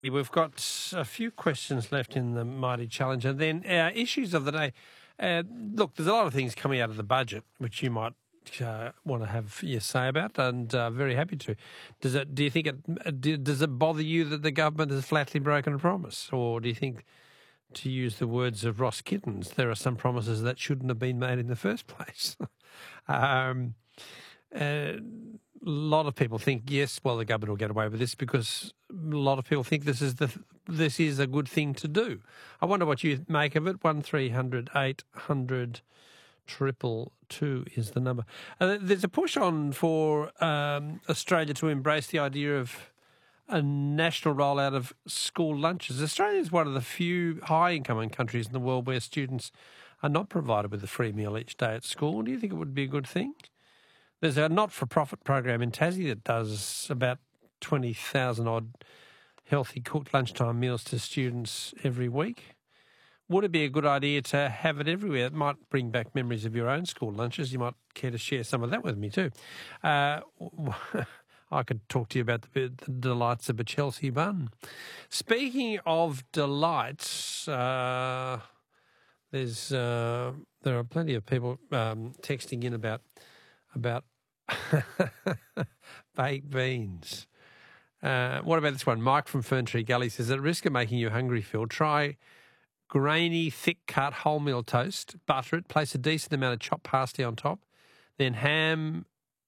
We've got a few questions left in the Mighty Challenge, and then our issues of the day. Look, there's a lot of things coming out of the budget which you might want to have your say about, and very happy to. Does it bother you that the government has flatly broken a promise, or do you think, to use the words of Ross Kittens, there are some promises that shouldn't have been made in the first place? A lot of people think, yes, well, the government will get away with this because a lot of people think this is a good thing to do. I wonder what you make of it. 1300 800 222 is the number. There's a push on for Australia to embrace the idea of a national rollout of school lunches. Australia is one of the few high-income countries in the world where students are not provided with a free meal each day at school. Do you think it would be a good thing? There's a not-for-profit program in Tassie that does about 20,000 odd healthy cooked lunchtime meals to students every week. Would it be a good idea to have it everywhere? It might bring back memories of your own school lunches. You might care to share some of that with me too. I could talk to you about the delights of a Chelsea bun. Speaking of delights, there are plenty of people texting in about baked beans. What about this one? Mike from Ferntree Gully says, at risk of making you hungry, Phil, try grainy, thick-cut wholemeal toast, butter it, place a decent amount of chopped parsley on top, then ham,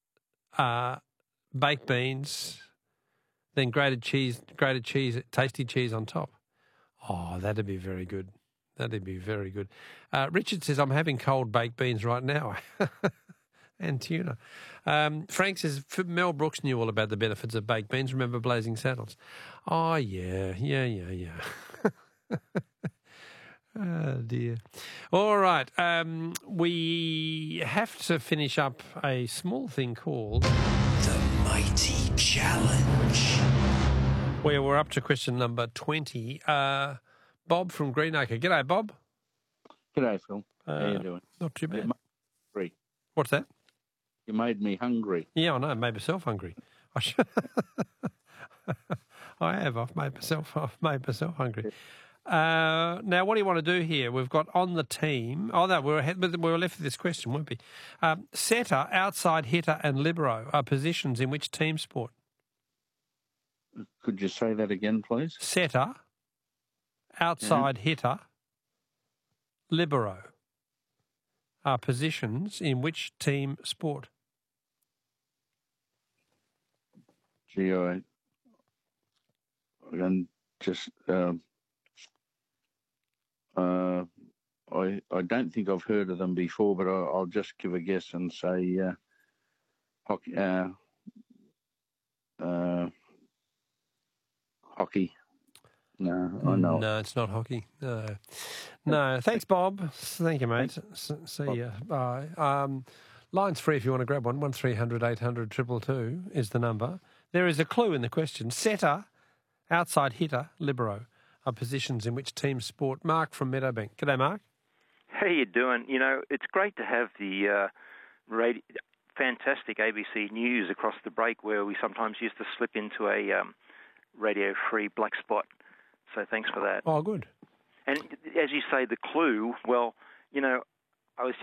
baked beans, then grated cheese, tasty cheese on top. Oh, that'd be very good. That'd be very good. Richard says, I'm having cold baked beans right now. And tuna. Frank says, Mel Brooks knew all about the benefits of baked beans. Remember Blazing Saddles? Oh, yeah. Oh, dear. All right. We have to finish up a small thing called The Mighty Challenge, where we're up to question number 20. Bob from Greenacre. G'day, Bob. G'day, Phil. How you doing? Not too bad. Hungry. What's that? You made me hungry. Yeah, I know. I made myself hungry. I have. I've made myself hungry. Now, what do you want to do here? We've got on the team. Oh, no, we were left with this question, weren't we? Setter, outside hitter, and libero are positions in which team sport? Could you say that again, please? Setter, outside hitter, libero are positions in which team sport? Gee, I just I don't think I've heard of them before, but I'll just give a guess and say hockey. Hockey. No, I know. No, it's not hockey. No. Thanks, Bob. Thank you, mate. See you. Bye. Line's free if you want to grab one. 1300 800 222 is the number. There is a clue in the question. Setter, outside hitter, libero are positions in which team sport. Mark from Meadowbank. G'day, Mark. How you doing? You know, it's great to have the fantastic ABC News across the break where we sometimes used to slip into a radio-free black spot. So thanks for that. Oh, good. And as you say, the clue, well, you know, I was